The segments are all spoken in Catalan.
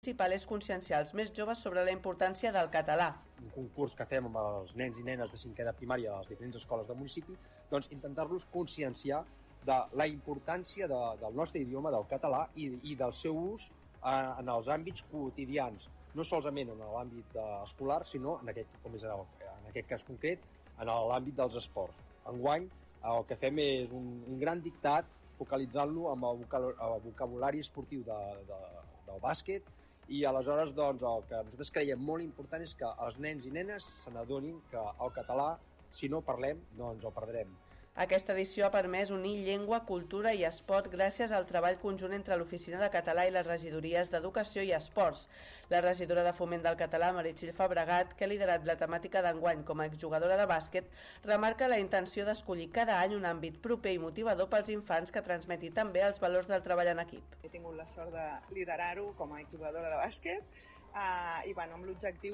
principal és conscienciar els més joves sobre la importància del català. Un concurs que fem amb els nens i nenes de 5è de primària a les diferents escoles del municipi, doncs intentar-los conscienciar de la importància del nostre idioma, del català i del seu ús en els àmbits quotidians, no solament en l'àmbit escolar, sinó en aquest cas concret, en l'àmbit dels esports. Enguany, el que fem és un gran dictat focalitzant-lo amb el vocabulari esportiu del bàsquet, i aleshores doncs, el que nosaltres creiem molt important és que els nens i nenes se n'adonin que el català, si no parlem, doncs el perdrem. Aquesta edició ha permès unir llengua, cultura i esport gràcies al treball conjunt entre l'Oficina de Català i les regidories d'Educació i Esports. La regidora de Foment del Català, Meritxell Fabregat, que ha liderat la temàtica d'enguany com a exjugadora de bàsquet, remarca la intenció d'escollir cada any un àmbit proper i motivador pels infants que transmeti també els valors del treball en equip. He tingut la sort de liderar-ho com a exjugadora de bàsquet i amb l'objectiu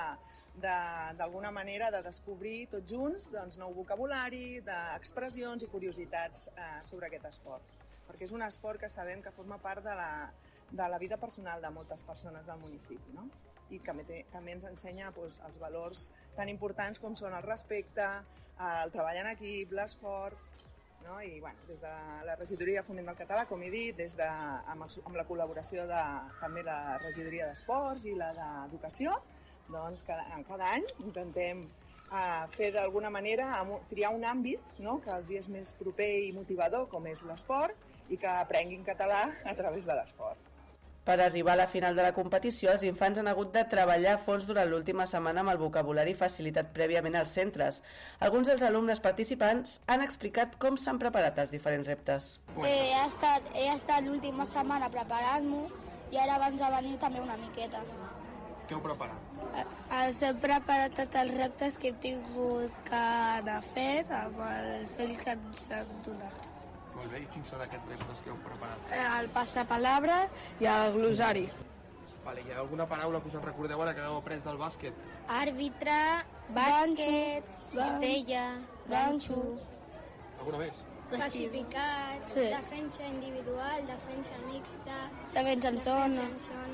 d'alguna manera de descobrir tots junts nou vocabulari, d'expressions i curiositats sobre aquest esport. Perquè és un esport que sabem que forma part de la vida personal de moltes persones del municipi, no? I que també ens ensenya els valors tan importants com són el respecte, el treball en equip, l'esforç, no? I des de la regidoria de Foment del Català, com he dit, amb la col·laboració també de la regidoria d'Esports i la d'Educació, doncs cada any intentem fer d'alguna manera, triar un àmbit que els és més proper i motivador, com és l'esport, i que aprenguin català a través de l'esport. Per arribar a la final de la competició, els infants han hagut de treballar a fons durant l'última setmana amb el vocabulari facilitat prèviament als centres. Alguns dels alumnes participants han explicat com s'han preparat els diferents reptes. He estat l'última setmana preparant-m'ho i ara abans de venir també una miqueta. Què heu preparat? He preparat tots els reptes que he tingut que anar fent amb el fil que ens han donat. Molt bé, i quins són aquests reptes que heu preparat? El passapalabra i el glossari. Vale, hi ha alguna paraula que us en recordeu ara que heu après del bàsquet? Àrbitre, bàsquet, cistella, ganxo. Alguna més? Classificat, sí. Defensa individual, defensa mixta, defensa en zona.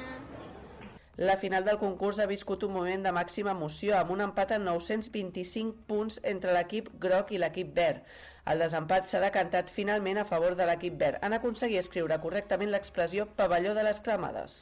La final del concurs ha viscut un moment de màxima emoció amb un empat en 925 punts entre l'equip groc i l'equip verd. El desempat s'ha decantat finalment a favor de l'equip verd en aconseguir escriure correctament l'expressió pavelló de les cremades.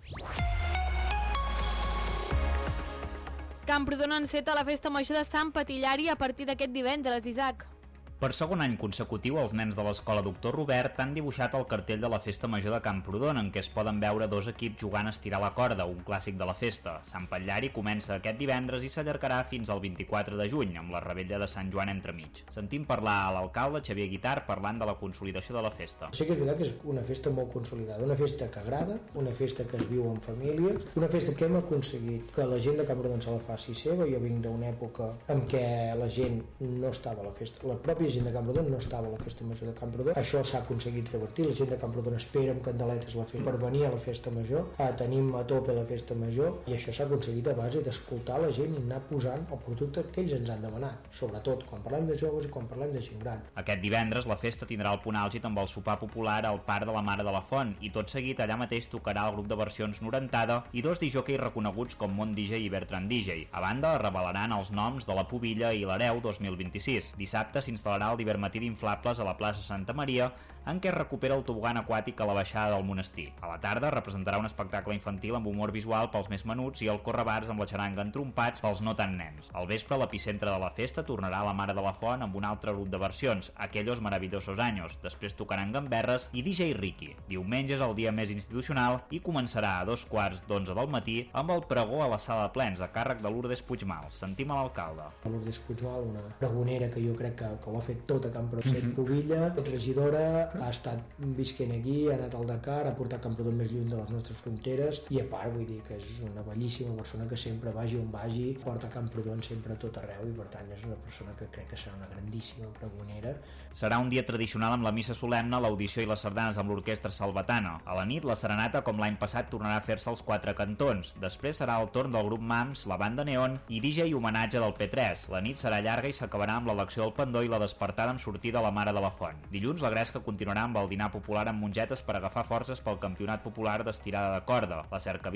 Camprodon enceta la festa major de Sant Patillari a partir d'aquest divendres, Isaac. Per segon any consecutiu, els nens de l'Escola Doctor Robert han dibuixat el cartell de la Festa Major de Camprodon, en què es poden veure dos equips jugant a estirar la corda, un clàssic de la festa. Sant Patllari comença aquest divendres i s'allargarà fins al 24 de juny, amb la revetlla de Sant Joan entremig. Sentim parlar a l'alcalde Xavier Guitart parlant de la consolidació de la festa. Sí que és veritat que és una festa molt consolidada, una festa que agrada, una festa que es viu en família, una festa que hem aconseguit que la gent de Camprodon se la faci seva. Jo vinc d'una època en què la gent no estava a la festa, la pròpia gent de Camprodon no estava a la festa major de Camprodon. Això s'ha aconseguit revertir, la gent de Camprodon espera amb candeletes la festa per venir a la festa major, tenim a tope la festa major i això s'ha aconseguit a base d'escoltar la gent i anar posant el producte que ells ens han demanat, sobretot quan parlem de joves i quan parlem de gent gran. Aquest divendres la festa tindrà el punt àlgid amb el sopar popular al Parc de la Mare de la Font i tot seguit allà mateix tocarà el grup de versions Norentada i dos disjòqueis reconeguts com Mont DJ i Bertran DJ. A banda, revelaran els noms de la Pubilla i l'Hereu 2026. Dissabte s'instal·larà el matí d'inflables a la plaça Santa Maria, en què es recupera el tobogan aquàtic a la baixada del monestir. A la tarda representarà un espectacle infantil amb humor visual pels més menuts i el correbars amb la xaranga entrompats pels no tan nens. Al vespre, l'epicentre de la festa tornarà a la Mare de la Font amb un altre grup de versions, Aquellos maravillosos años. Després tocaran gamberres i DJ Ricky. Diumenge és el dia més institucional i començarà a 2:15 del matí amb el pregó a la sala de plens a càrrec de Lourdes Puigmal. Sentim a l'alcalde. Lourdes Puigmal, una pregonera que jo crec que ho ha fet tot a Camprodon. Pubilla, regidora, ha estat visquent aquí, ha anat al Dakar, ha portat Camprodon més lluny de les nostres fronteres i a part vull dir que és una bellíssima persona que sempre vagi on vagi, porta Camprodon sempre a tot arreu i per tant és una persona que crec que serà una grandíssima pregonera. Serà un dia tradicional amb la missa solemne, l'audició i les sardanes amb l'orquestra salvatana. A la nit, la serenata, com l'any passat, tornarà a fer-se als 4 cantons. Després serà el torn del grup MAMS, la banda Neon i DJ i homenatge del P3. La nit serà llarga i s'acabarà amb l'elecció del pendó i la despertada amb sortida a la Mare de la Font. Dilluns la gresca continuarà continuarà amb el dinar popular amb mongetes per agafar forces pel campionat popular d'estirada de corda. La cercavila